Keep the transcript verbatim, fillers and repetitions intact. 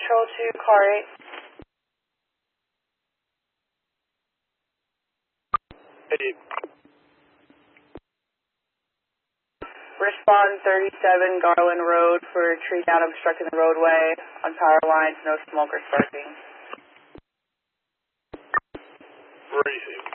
Patrol to car eight. eight. Respond thirty-seven Garland Road for a tree down obstructing the roadway on power lines, no smoke or sparking. Racing.